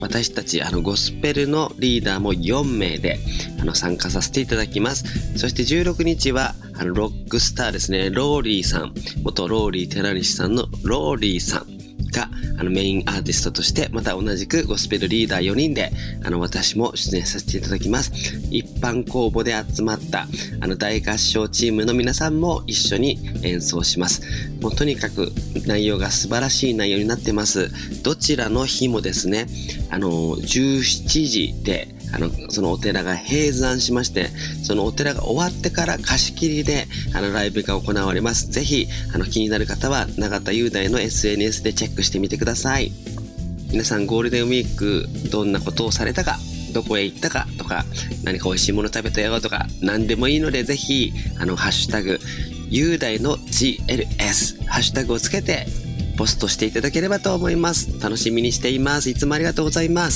私たちゴスペルのリーダーも4名で参加させていただきます。そして16日はロックスターですね、ローリーさん、元ローリー寺西さんのローリーさんがメインアーティストとして、また同じくゴスペルリーダー4人で私も出演させていただきます。一般公募で集まった大合唱チームの皆さんも一緒に演奏します。もうとにかく内容が素晴らしい内容になってます。どちらの日もですね、17時でそのお寺が閉山しまして、そのお寺が終わってから貸し切りでライブが行われます。ぜひ気になる方は永田雄大の SNS でチェックしてみてください。皆さんゴールデンウィークどんなことをされたか、どこへ行ったかとか、何か美味しいもの食べたよとか、何でもいいので、ぜひハッシュタグ雄大の GLS ハッシュタグをつけてポストしていただければと思います。楽しみにしています。いつもありがとうございます。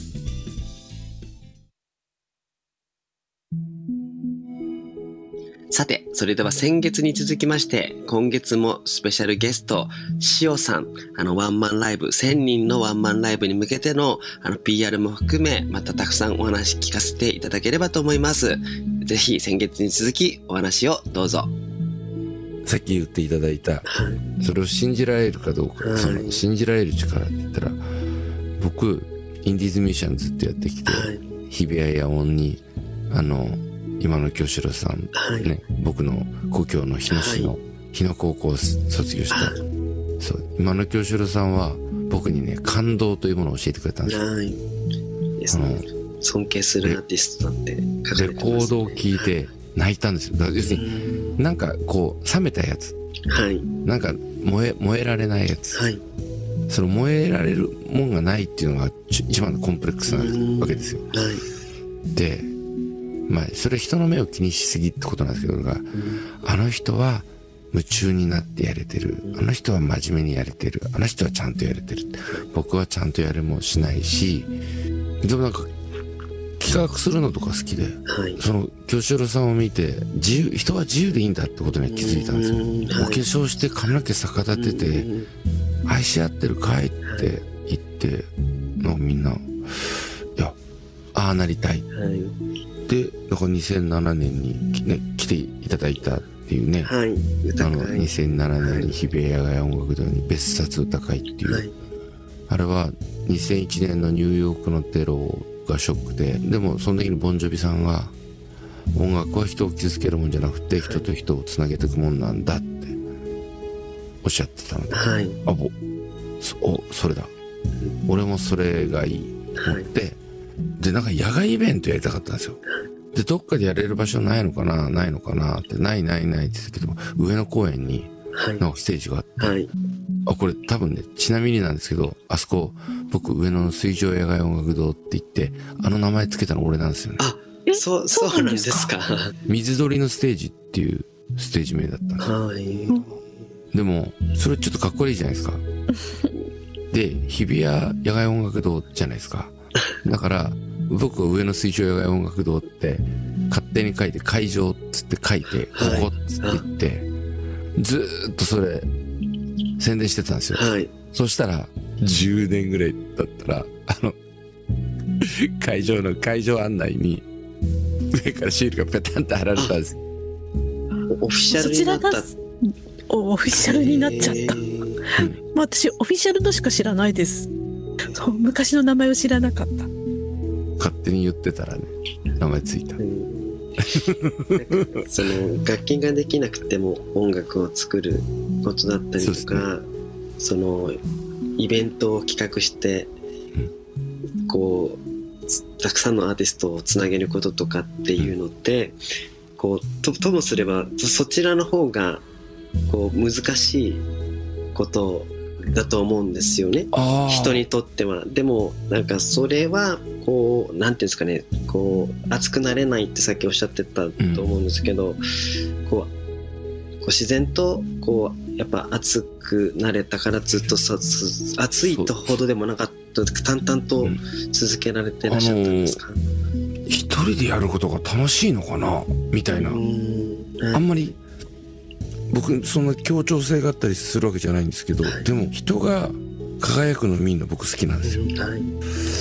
さて、それでは先月に続きまして、今月もスペシャルゲスト、しおさん、ワンマンライブ、1000人のワンマンライブに向けての、PR も含め、またたくさんお話聞かせていただければと思います。ぜひ、先月に続き、お話をどうぞ。 さっき言っていただいた、それを信じられるかどうか、その信じられる力って言ったら、僕、インディーズミュージシャンずっとやってきて、日比谷野音に、今の京志郎さん、ね、僕の故郷の日野市の日野高校を卒業した、そう、今の京志郎さんは僕にね、感動というものを教えてくれたんですよ。 尊敬するアーティストだって書かれてます、ね。レコードを聴いて泣いたんですよ。だから要するになんかこう冷めたやつ、なんか燃えられないやつ、その燃えられるもんがないっていうのが一番のコンプレックスなわけですよ。で、まあそれ人の目を気にしすぎってことなんですけど、あの人は夢中になってやれてる、あの人は真面目にやれてる、あの人はちゃんとやれてる、僕はちゃんとやれもしないし、でもなんか企画するのとか好きで、その京志郎さんを見て人は自由でいいんだってことに気づいたんですよ。お化粧して髪の毛逆立てて愛し合ってるかいって言ってのみんな、いや、ああなりたい、で、だから2007年に、ね、来ていただいたっていうね、2007年に日比谷野外音楽堂に別冊歌会っていう、あれは2001年のニューヨークのテロがショックで、でもその時にボンジョビさんが、音楽は人を傷つけるもんじゃなくて人と人をつなげていくもんなんだっておっしゃってたので、それだ、俺もそれがいいと思って、で、なんか野外イベントやりたかったんですよ。で、どっかでやれる場所ないのかなって、ないって言ってたけど、上野公園になんかステージがあって、これ多分ね、ちなみになんですけど、あそこ、僕上野の水上野外音楽堂って言って、名前つけたの俺なんですよね。 そうなんですか。 水鳥のステージっていうステージ名だったんですよ。でも、それちょっとかっこいいじゃないですか。で、日比谷野外音楽堂じゃないですか。だから、僕は上野水上野外音楽堂って勝手に書いて会場っつって書いて、ここっつって言って、ずーっとそれ宣伝してたんですよ。そしたら10年ぐらいだったら会場案内に上からシールがペタンと貼られたんですよ。 オフィシャルになった。 オフィシャルになっちゃった。私オフィシャルのしか知らないです。昔の名前を知らなかった。 勝手に言ってたらね、名前ついた。 その楽器ができなくても音楽を作ることだったりとか、そのイベントを企画して、こうたくさんのアーティストをつなげることとかっていうのって、こうともすればそちらの方がこう難しいことだと思うんですよね、人にとっては。でもなんかそれはこうなんていうんですかね、こう熱くなれないってさっきおっしゃってたと思うんですけど、こう自然とこうやっぱ熱くなれたから、ずっと熱いとほどでもなかった、淡々と続けられてらっしゃったんですか？ 一人でやることが楽しいのかなみたいな、あんまり僕そんな協調性があったりするわけじゃないんですけど、でも人が輝くの見るの僕好きなんですよ。 はい。